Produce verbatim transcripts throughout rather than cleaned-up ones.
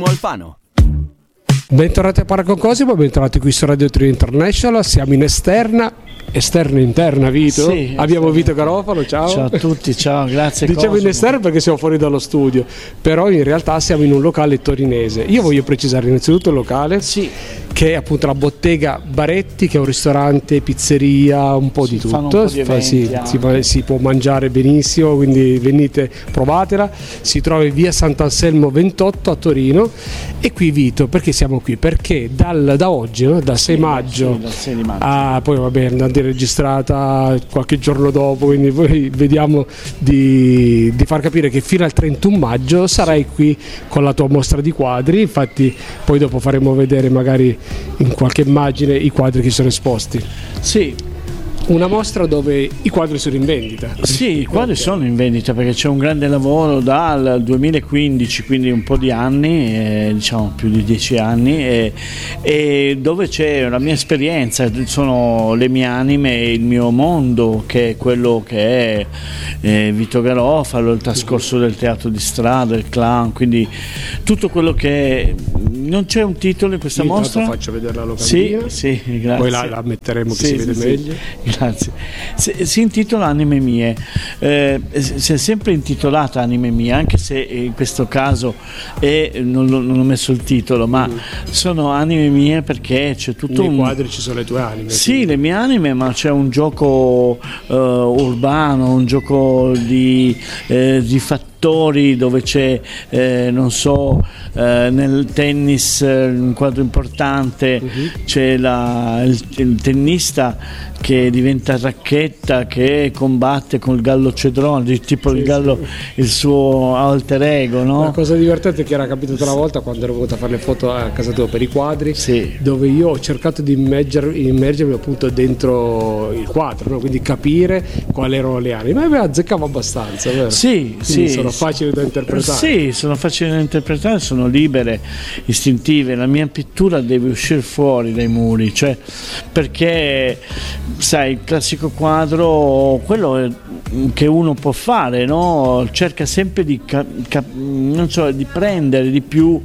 Alfano. Bentornati a Parla con Cosimo, bentornati qui su Radio Trio International, siamo in esterna, esterna interna Vito, sì, abbiamo Vito Garofalo, ciao. Ciao a tutti, ciao, grazie. Diciamo Cosimo. In esterna perché siamo fuori dallo studio, però in realtà siamo in un locale torinese. Io voglio precisare innanzitutto il locale, sì, che è appunto la Bottega Baretti, che è un ristorante, pizzeria, un po' si di tutto. Fanno un po' di eventi si, si, si può mangiare benissimo, quindi venite, provatela. Si trova in via Sant'Anselmo ventotto a Torino. E qui Vito, perché siamo qui? Perché dal, da oggi, no? dal sei maggio, sì, dal sei di maggio. a, poi vabbè, andate registrata qualche giorno dopo, quindi poi vediamo di, di far capire che fino al trentuno maggio sarai qui con la tua mostra di quadri. Infatti poi dopo faremo vedere magari in qualche immagine i quadri che sono esposti. Sì. Una mostra dove i quadri sono in vendita. Sì, i quadri sono in vendita perché c'è un grande lavoro dal duemilaquindici, quindi un po' di anni, eh, diciamo più di dieci anni, e, e dove c'è la mia esperienza, sono le mie anime e il mio mondo, che è quello che è eh, Vito Garofalo, il trascorso del teatro di strada, il clown, quindi tutto quello che è. Non c'è un titolo in questa Io mostra? Faccio vedere la locandina. Sì, sì, grazie. Poi la, la metteremo che sì, si vede sì, meglio. Sì. Grazie. Si, si intitola Anime Mie, eh, si è sempre intitolata Anime Mie, anche se in questo caso è, non, non ho messo il titolo, ma mm. sono Anime Mie perché c'è tutto Nei un... quadri ci sono le tue anime. Sì, quindi. le mie anime, ma c'è un gioco uh, urbano, un gioco di, eh, di fattori dove c'è, eh, non so, eh, nel tennis un quadro importante, uh-huh. c'è la, il, il tennista che diventa racchetta, che combatte col gallo cedrone, tipo sì, il gallo, sì. il suo alter ego, no? La cosa divertente che era capitata una volta quando ero venuto a fare le foto a casa tua per i quadri, sì. dove io ho cercato di immerger, immergermi appunto dentro il quadro, no? Quindi capire quali erano le anime, ma mi azzeccavo abbastanza, vero? Sì, quindi sì. sono facili da interpretare. Sì, sono facili da interpretare, sono libere, istintive. La mia pittura deve uscire fuori dai muri, cioè perché sai, il classico quadro, quello che uno può fare, no? Cerca sempre di, cap- cap- non so, di prendere di più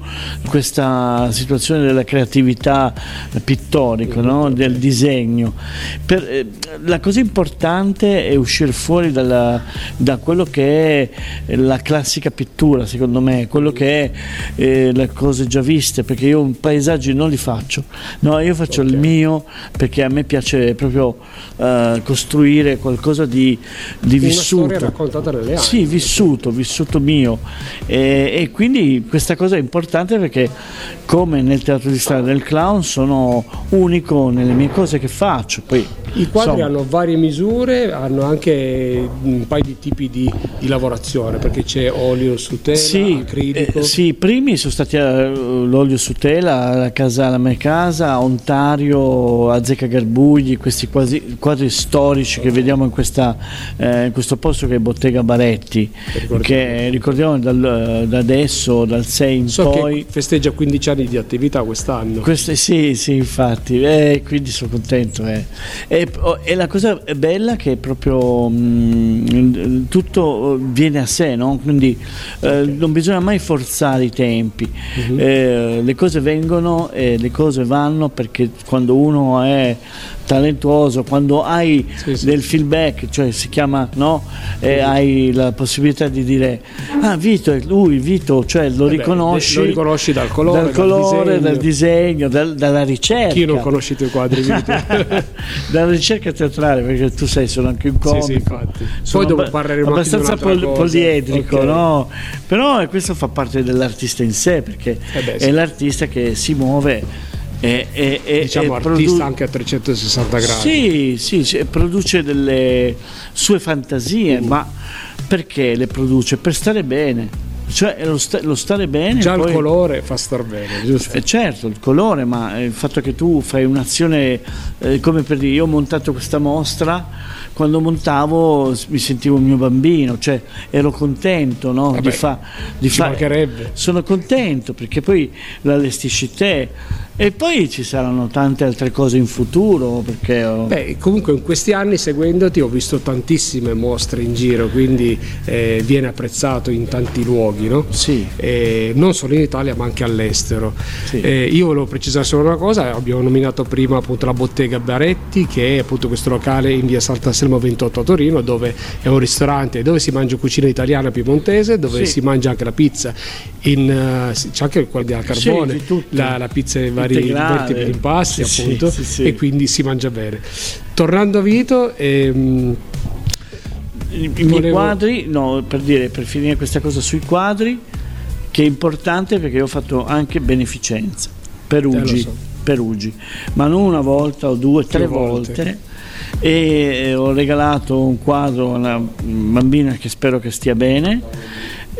questa situazione della creatività pittorica, no? Del disegno. Per, eh, la cosa importante è uscire fuori dalla, da quello che è la classica pittura, secondo me, quello che è eh, le cose già viste, perché io paesaggi non li faccio, no, io faccio okay. il mio, perché a me piace proprio Uh, costruire qualcosa di, di vissuto. Una storia raccontata nelle anime. Sì, vissuto, vissuto mio. E, e quindi questa cosa è importante perché, come nel teatro di strada del clown, sono unico nelle mie cose che faccio. Poi, i quadri insomma, hanno varie misure, hanno anche un paio di tipi di, di lavorazione, perché c'è olio su tela, sì, acrilico. Eh, sì, i primi sono stati uh, l'olio su tela, la casa, la mia casa, Ontario, Azzecca Garbugli, questi quasi quadri storici che vediamo in, questa, eh, in questo posto che è Bottega Baretti, ricordiamo. che ricordiamo dal, da adesso, dal sei in so poi. Che festeggia quindici anni di attività quest'anno. Queste, sì, sì, infatti, eh, quindi sono contento. Eh. E, e la cosa bella che è proprio mh, tutto viene a sé, no? Quindi eh, okay. non bisogna mai forzare i tempi, uh-huh. eh, le cose vengono e le cose vanno, perché quando uno è talentuoso, quando hai sì, sì. del feedback, cioè si chiama, no? E hai la possibilità di dire ah, Vito è lui, Vito, cioè lo Vabbè, riconosci, lo riconosci dal colore, dal, colore, dal disegno, dal disegno dal, dalla ricerca. Chi non conosce i tuoi quadri, Vito? Dalla ricerca teatrale, perché tu sai, sono anche un comico, sì, sì, infatti. Sono Poi dopo parleremo abbastanza anche di pol- poliedrico, okay. no? Però questo fa parte dell'artista in sé, perché eh beh, sì. è l'artista che si muove. E, e, e, diciamo e artista produ- anche a trecentosessanta gradi. Sì, sì, sì, produce delle sue fantasie, mm. ma perché le produce? Per stare bene, cioè lo, sta- lo stare bene. Già poi... il colore fa star bene, giusto? Eh, certo, il colore, ma il fatto che tu fai un'azione, eh, come per dire, io ho montato questa mostra, quando montavo mi sentivo un mio bambino, cioè ero contento, no? Vabbè, di fa, di ci fa- mancherebbe. Sono contento perché poi l'allestisci te. E poi ci saranno tante altre cose in futuro, perché ho... Beh, comunque in questi anni seguendoti ho visto tantissime mostre in giro, quindi eh, viene apprezzato in tanti luoghi. luoghi, no? Sì. Eh, non solo in Italia ma anche all'estero. Sì. Eh, io volevo precisare solo una cosa: abbiamo nominato prima appunto la Bottega Baretti, che è appunto questo locale in via Sant'Anselmo ventotto a Torino, dove è un ristorante dove si mangia cucina italiana piemontese, dove Sì. si mangia anche la pizza in, uh, c'è anche quella al carbone, sì, la, la pizza in vari integrale. tipi di impasti, Sì, appunto, sì, sì. e quindi si mangia bene. Tornando a Vito, ehm, I, i miei volevo- quadri, no, per dire, per finire questa cosa sui quadri, che è importante perché io ho fatto anche beneficenza, Perugi, Eh, lo so. Perugi, ma non una volta o due, tre volte. volte, e ho regalato un quadro a una bambina che spero che stia bene.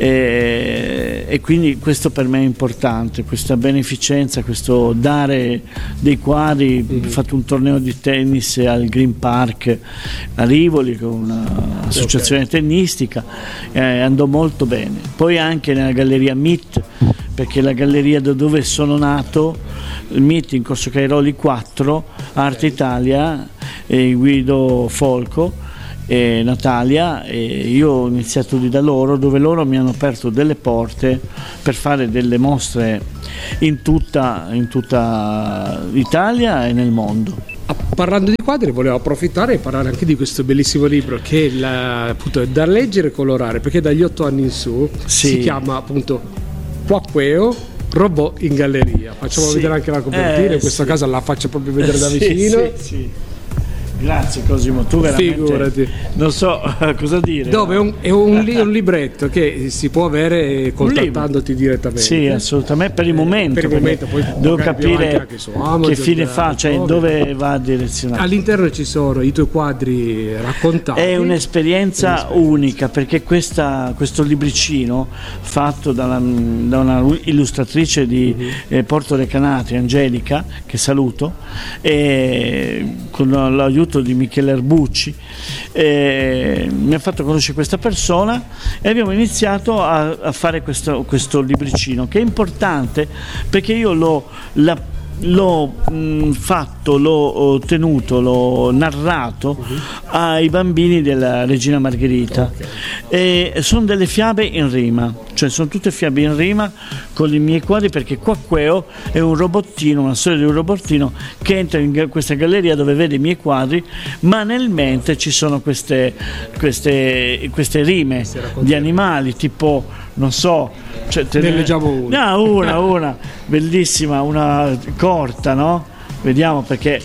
E, e quindi questo per me è importante, questa beneficenza, questo dare dei quadri. Mm-hmm. Ho fatto un torneo di tennis al Green Park a Rivoli con un'associazione Ok. tennistica, eh, andò molto bene. Poi anche nella galleria M I T, perché la galleria da dove sono nato, il M I T in Corso Cairoli quattro, Arte Italia, eh, Guido Folco e Natalia, e io ho iniziato lì da loro, dove loro mi hanno aperto delle porte per fare delle mostre in tutta, in tutta l'Italia e nel mondo. Ah, parlando di quadri, volevo approfittare e parlare anche di questo bellissimo libro che è la- appunto è da leggere e colorare, perché dagli otto anni in su Sì. si chiama appunto Quaqueo, robot in galleria. Facciamo Sì. vedere anche la copertina, Eh, in questo sì. caso la faccio proprio vedere da Sì, vicino. sì, sì. Grazie Cosimo, tu veramente Figurati. non so cosa dire. Dove è un, è un, li- un libretto che si può avere contattandoti direttamente. Sì, assolutamente, per il momento, Per il perché momento, poi devo magari abbiamo capire anche su Amazon, che fine da- fa, cioè dove. dove va direzionato. All'interno ci sono i tuoi quadri raccontati. È un'esperienza unica, perché questa, questo libricino fatto dalla, da una illustratrice di Mhm. eh, Porto Recanati, Angelica, che saluto, e con l'aiuto di Michele Erbucci, eh, mi ha fatto conoscere questa persona e abbiamo iniziato a, a fare questo, questo libricino, che è importante perché io l'ho la- l'ho mh, fatto, l'ho tenuto, l'ho narrato ai bambini della Regina Margherita. E sono delle fiabe in rima, cioè sono tutte fiabe in rima con i miei quadri, perché Quaqueo è un robottino, una storia di un robottino che entra in questa galleria dove vede i miei quadri, ma nel mente ci sono queste, queste, queste rime di animali, tipo non so, cioè, te Ne leggiamo una. No, una, una bellissima, una corta, no? Vediamo, perché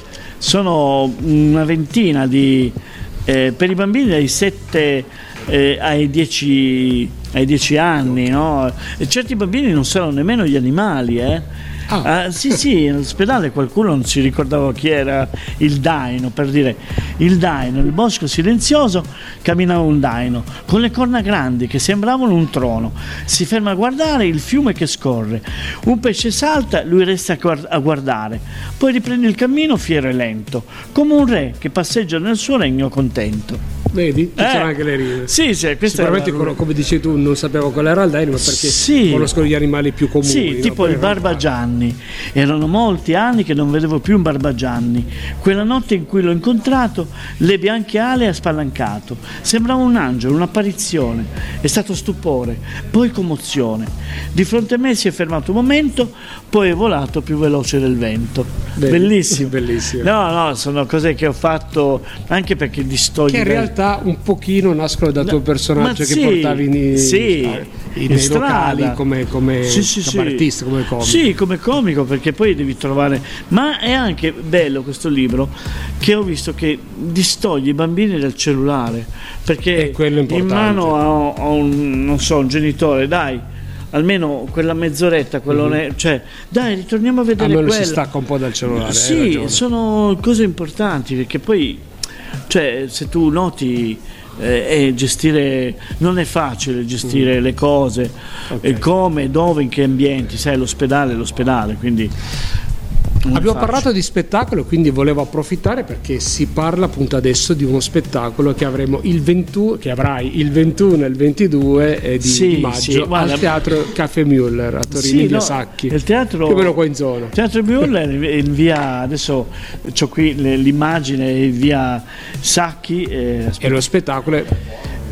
sono una ventina di eh, per i bambini dai sette eh, ai dieci ai dieci anni, no? E certi bambini non sanno nemmeno gli animali, eh? Ah. Ah, sì, sì, all'ospedale qualcuno non si ricordava chi era il daino, per dire il daino, nel bosco silenzioso camminava un daino con le corna grandi che sembravano un trono, si ferma a guardare il fiume che scorre, un pesce salta, lui resta a guard- a guardare, poi riprende il cammino fiero e lento, come un re che passeggia nel suo regno contento. Vedi? Ci Eh, sono anche le rime. Sì, sì, questa Sicuramente, è la- con- come dicevi tu, non sapevo qual era il daino, ma perché Sì. conosco gli animali più comuni. Sì, no? tipo Poi il in realtà- Barbagianni. Erano molti anni che non vedevo più un Barbagianni. Quella notte in cui l'ho incontrato, le bianche ali ha spalancato. Sembrava un angelo, un'apparizione. È stato stupore, poi commozione. Di fronte a me si è fermato un momento, poi è volato più veloce del vento. Bello. Bellissimo. Bellissimo. No, no, sono cose che ho fatto anche perché distogli. Che in realtà un pochino nascono da tuo personaggio Ma che sì, portavi in, sì, in, in nei strada. locali come, come Sì, sì, sì. cabarettista, come comico. Sì, come comico, perché poi devi trovare. Ma è anche bello questo libro, che ho visto che distoglie i bambini dal cellulare, perché E quello è in importante. mano a, a un, non so, un genitore, dai, almeno quella mezz'oretta, quell'ore- cioè, dai, ritorniamo a vedere Almeno quello. si stacca un po' dal cellulare. hai Sì, ragione. sono cose importanti, perché poi, cioè, se tu noti, eh, è gestire, non è facile gestire le cose, Ok. e come, dove, in che ambienti, sai, l'ospedale è l'ospedale, quindi non è Abbiamo facile. parlato di spettacolo, quindi volevo approfittare perché si parla appunto adesso di uno spettacolo che avremo il ventuno, che avrai il ventuno e il ventidue eh, di, Sì, di maggio sì, guarda- al Teatro Caffè Müller a Torino, Sì, in via no, Sacchi, il teatro, più o meno qua in zona. Teatro Müller è in via, adesso ho qui le- l'immagine, in via Sacchi, eh, E lo spettacolo è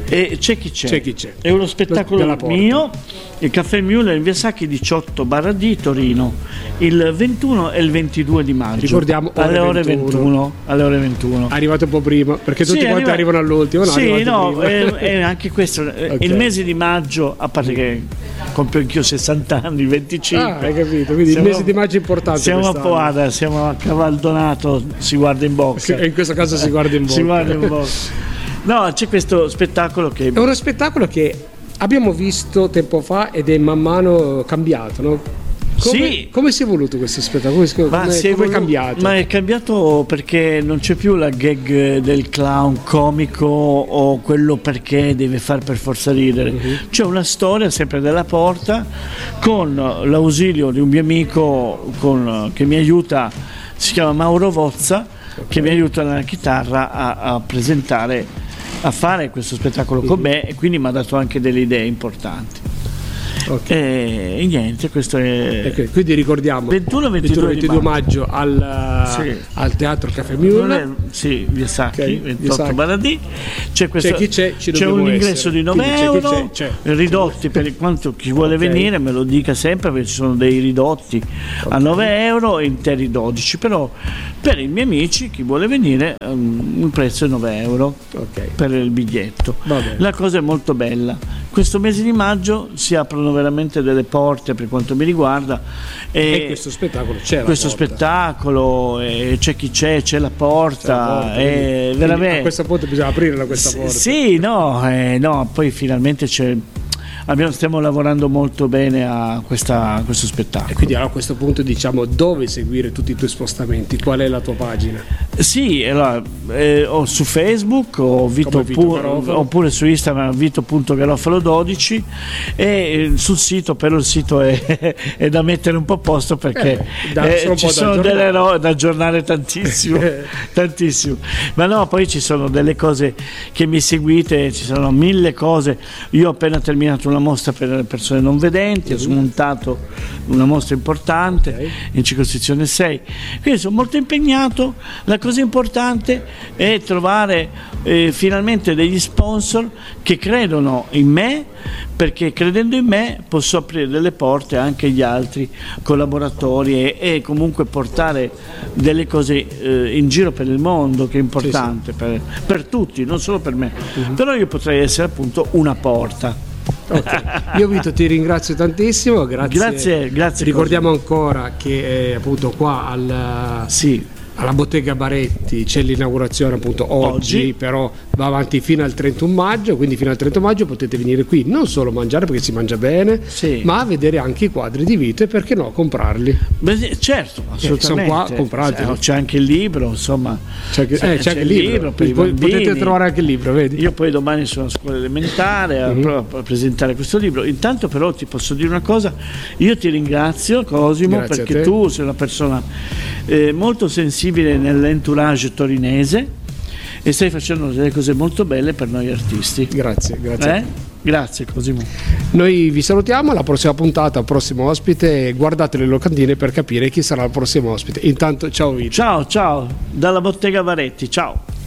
E c'è chi c'è. C'è chi c'è. È uno spettacolo mio, il Caffè Müller in via Sacchi diciotto barra D Torino, il ventuno e il ventidue di maggio. Ricordiamo ore alle ore ventuno. ventuno. Alle ore ventuno. Arrivate un po' prima, perché tutti Sì, quanti arriva... arrivano all'ultimo. No, sì, no, è, è anche questo. Okay. Il mese di maggio, a parte che compio anch'io sessanta anni, venticinque. Ah, hai capito, quindi siamo, il mese di maggio è importante. Siamo a Poada, siamo a Cavaldonato, si guarda in bocca. E in questo caso si guarda in bocca. Si guarda in bocca. No, c'è questo spettacolo che... È uno spettacolo che abbiamo visto tempo fa ed è man mano cambiato, no? Come, sì. Come si è evoluto questo spettacolo? Come, ma come, si è, come evolu- è cambiato? Ma è cambiato perché non c'è più la gag del clown comico o quello perché deve far per forza ridere. Uh-huh. C'è una storia sempre della Porta con l'ausilio di un mio amico con, che mi aiuta, si chiama Mauro Vozza, okay. Che mi aiuta nella chitarra a, a presentare, a fare questo spettacolo uh-huh. con me, e quindi mi ha dato anche delle idee importanti. Okay. E, e niente, questo è. Okay, quindi ricordiamo ventuno ventidue maggio al, sì. al Teatro Caffè Müller. Sì, via Sacchi, okay, ventotto barra D. C'è, questo, c'è, chi c'è, ci c'è un ingresso essere. Di nove quindi euro, c'è, c'è. ridotti per quanto chi vuole okay. venire, me lo dica sempre perché ci sono dei ridotti okay. a nove euro e interi dodici, però per i miei amici chi vuole venire um, il prezzo è nove euro okay. per il biglietto. La cosa è molto bella. Questo mese di maggio si aprono veramente delle porte per quanto mi riguarda e, e questo spettacolo c'è questo la porta. spettacolo e c'è chi c'è, c'è la porta, c'è la porta e veramente a questa porta bisogna aprirla questa porta. Sì, no, eh, no, poi finalmente c'è. Abbiamo, stiamo lavorando molto bene a, questa, a questo spettacolo. E quindi a questo punto diciamo dove seguire tutti i tuoi spostamenti, qual è la tua pagina? Sì, allora, eh, o su Facebook o Vito Vito pu- oppure su Instagram vito punto garofalo dodici e eh, sul sito, però il sito è, è da mettere un po' a posto perché eh, eh, ci sono delle robe da aggiornare tantissimo, tantissimo. Ma no, poi ci sono delle cose che mi seguite, ci sono mille cose. Io ho appena terminato una mostra per le persone non vedenti, ho smontato una mostra importante okay. in circoscrizione sei, quindi sono molto impegnato. La cosa importante è trovare eh, finalmente degli sponsor che credono in me, perché credendo in me posso aprire delle porte anche agli altri collaboratori e, e comunque portare delle cose eh, in giro per il mondo, che è importante sì, sì. Per, per tutti, non solo per me, uh-huh. però io potrei essere appunto una porta. Okay. Io Vito ti ringrazio tantissimo, grazie. Grazie, grazie. Ricordiamo Cosimo. ancora che eh, appunto qua al sì. alla Bottega Baretti c'è l'inaugurazione appunto oggi, oggi, però va avanti fino al trentuno maggio, quindi fino al trentuno maggio potete venire qui non solo mangiare perché si mangia bene, sì. ma vedere anche i quadri di Vito e perché no comprarli. Beh, certo, assolutamente. Sono qua, comprateli. C'è anche il libro, insomma. C'è anche, eh, c'è c'è anche il libro, libro per poi, potete trovare anche il libro, vedi? Io poi domani sono a scuola elementare a, mm-hmm. a presentare questo libro. Intanto però ti posso dire una cosa, io ti ringrazio Cosimo Grazie perché tu sei una persona eh, molto sensibile nell'entourage torinese e stai facendo delle cose molto belle per noi artisti. Grazie, grazie. Eh? Grazie Cosimo. Noi vi salutiamo, alla prossima puntata, al prossimo ospite, guardate le locandine per capire chi sarà il prossimo ospite. Intanto ciao Vito. Ciao, ciao, dalla Bottega Baretti, ciao.